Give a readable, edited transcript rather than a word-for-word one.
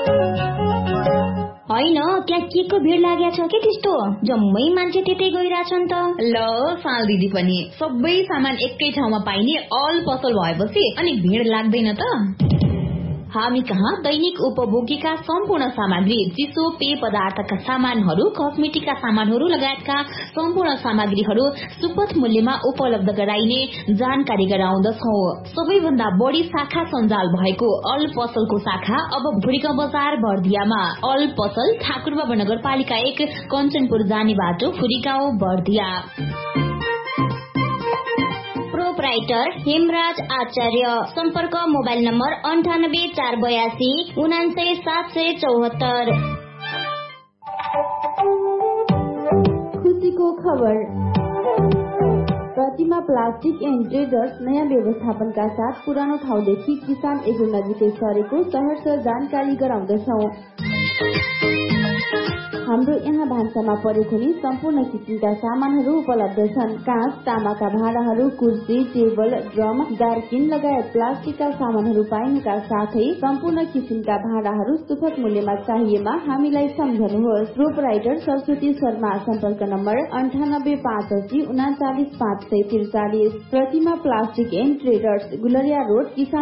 हैन त्यहाँ के को भिड लागेको छ के त्यस्तो जम्मै मान्छे त्यतै गइराछन् त। ल साल दिदी पनि सबै सामान एकै ठाउँमा पाइने अल पसल भएपछि अनि भिड लाग्दैन त। हामी कहाँ दैनिक उपभोगीका सम्पूर्ण सामग्री, चिसो पेय पदार्थका सामानहरू, कस्मेटिकका सामानहरू लगायतका सम्पूर्ण सामग्रीहरू सुपथ मूल्यमा उपलब्ध गराइने जानकारी गराउँदछौं। सबैभन्दा बढी शाखा सञ्जाल भएको अल पसलको शाखा अब भुरीका बजार बर्दियामा। अल पसल ठाकुरबाबा नगरपालिका 1 कञ्चनपुर जाने बाटो फुरीगाउँ बर्दिया। प्रोपराइटर हेमराज आचार्य। सम्पर्क मोबाइल नम्बर 98 482 79 774। खुशीको खबर। प्रतिमा प्लास्टिक एन्ड ट्रेडर्स नयाँ व्यवस्थापनका साथ पुरानो ठाउँदेखि किसान एग्रो नजिकै सरेको सहर्ष जानकारी गराउँदछौ। हाम्रो यहाँ भान्सामा परेको नि सम्पूर्ण किसिमका सामानहरू उपलब्ध छन्। काँच, तामाका भाँडाहरू, कुर्सी, टेबल, ड्रम, जारकिन लगायत प्लास्टिकका सामानहरू पाइनुका साथै सम्पूर्ण किसिमका भाँडाहरू सुपथ मूल्यमा चाहिएमा हामीलाई सम्झनुहोस्। प्रोपराइटर सरस्वती शर्मा। सम्पर्क number 98 580 39 543। Pratima plastic and traders, Gulariya road, किसान